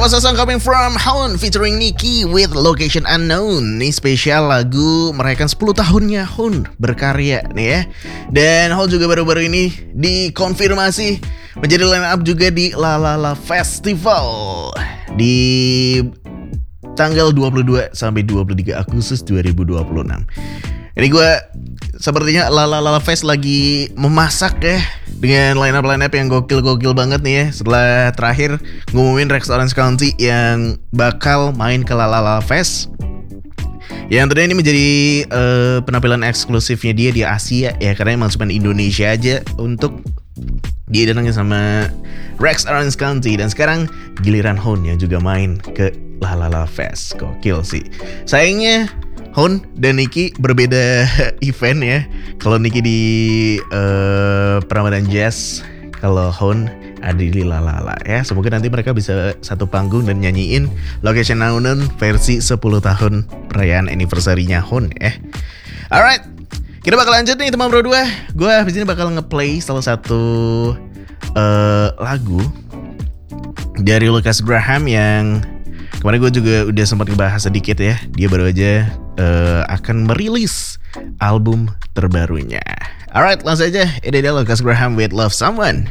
That was a song coming from Houn featuring Nicki with Location Unknown. Ini spesial lagu merayakan 10 tahunnya Houn berkarya nih ya. Dan Houn juga baru-baru ini dikonfirmasi menjadi line up juga di Lalala Festival di tanggal 22 sampai 23 Agustus 2026. Ini gue sepertinya Lalala Fest lagi memasak ya, dengan line up yang gokil banget nih ya. Setelah terakhir ngumumin Rex Orange County yang bakal main ke Lalala Fest, yang tentunya ini menjadi penampilan eksklusifnya dia di Asia ya, karena emang cuma Indonesia aja untuk dia datangnya sama Rex Orange County. Dan sekarang giliran Houn yang juga main ke Lalala Fest. Gokil sih. Sayangnya Houn dan Nicki berbeda event ya. Kalau Nicki di Ramadan Jazz, kalau Houn ada di Lalala ya. Semoga nanti mereka bisa satu panggung dan nyanyiin Location Unknown versi 10 tahun perayaan anniversary-nya Houn ya. Alright, kita bakal lanjut nih teman bro 2. Gue habis ini bakal ngeplay salah satu lagu dari Lukas Graham yang kemarin gue juga udah sempat ngebahas sedikit ya. Dia baru aja akan merilis album terbarunya. Alright, langsung aja. Ini dia Lukas Graham with Love Someone.